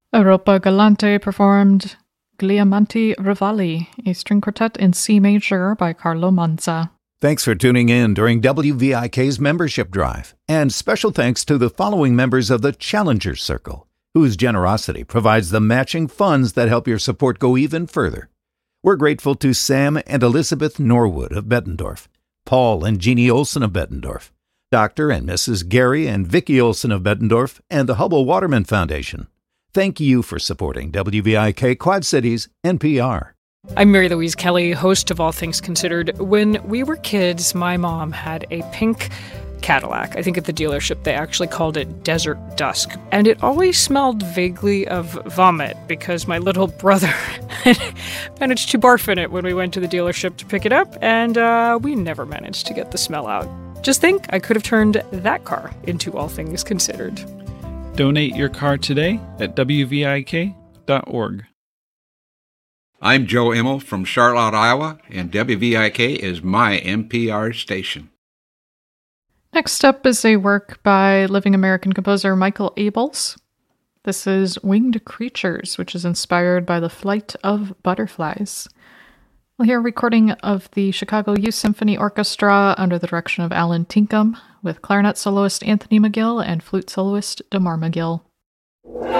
Europa Galante performed Gliamanti Rivali, a string quartet in C major by Carlo Manza. Thanks for tuning in during WVIK's membership drive. And special thanks to the following members of the Challenger Circle, whose generosity provides the matching funds that help your support go even further. We're grateful to Sam and Elizabeth Norwood of Bettendorf, Paul and Jeannie Olson of Bettendorf, Dr. and Mrs. Gary and Vicki Olson of Bettendorf, and the Hubble Waterman Foundation. Thank you for supporting WVIK Quad Cities NPR. I'm Mary Louise Kelly, host of All Things Considered. When we were kids, my mom had a pink Cadillac. I think at the dealership they actually called it Desert Dusk. And it always smelled vaguely of vomit because my little brother managed to barf in it when we went to the dealership to pick it up, and we never managed to get the smell out. Just think, I could have turned that car into All Things Considered. Donate your car today at WVIK.org. I'm Joe Immel from Charlotte, Iowa, and WVIK is my NPR station. Next up is a work by living American composer Michael Abels. This is Winged Creatures, which is inspired by the flight of butterflies. We'll hear a recording of the Chicago Youth Symphony Orchestra under the direction of Alan Tinkham, with clarinet soloist Anthony McGill and flute soloist Damar McGill.